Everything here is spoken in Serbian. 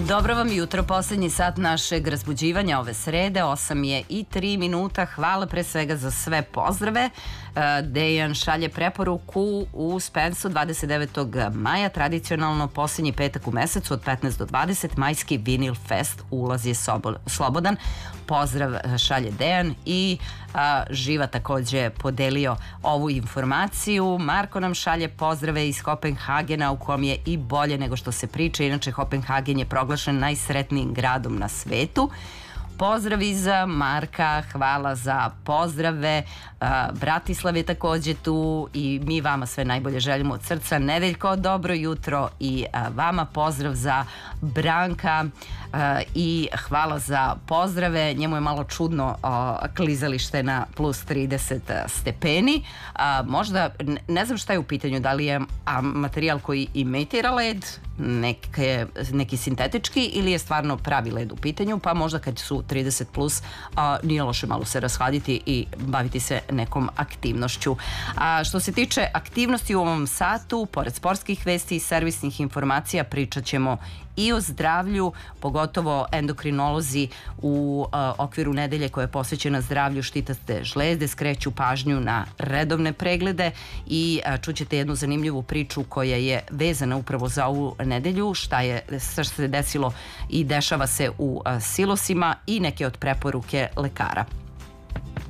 Dobro vam jutro, posljednji sat našeg razbuđivanja ove srede, 8:03. Hvala pre svega za sve pozdrave. Dejan šalje preporuku u Spensu 29. maja, tradicionalno posljednji petak u mesecu od 15 do 20, majski vinil fest, ulaz je slobodan. Pozdrav šalje Dejan i Živa takođe podelio ovu informaciju. Marko nam šalje pozdrave iz Kopenhagena u kom je i bolje nego što se priča. Inače, Kopenhagen je proglašen najsretnijim gradom na svetu. Pozdrav iz Marka, hvala za pozdrave. Bratislav je takođe tu i mi vama sve najbolje želimo od srca. Nedeljko, dobro jutro i vama pozdrav za Branka i hvala za pozdrave. Njemu je malo čudno klizalište na plus 30 stepeni. Možda, ne znam šta je u pitanju, da li je materijal koji imitira led, neki sintetički ili je stvarno pravi led u pitanju, pa možda kad su 30 plus nije loše malo se rashladiti i baviti se nekom aktivnošću. Što se tiče aktivnosti u ovom satu, pored sportskih vesti i servisnih informacija, pričat ćemo i o zdravlju, pogotovo endokrinolozi u okviru nedelje koja je posvećena zdravlju štitaste žlezde skreću pažnju na redovne preglede i čućete jednu zanimljivu priču koja je vezana upravo za ovu nedelju, šta se desilo i dešava se u silosima i neke od preporuke lekara.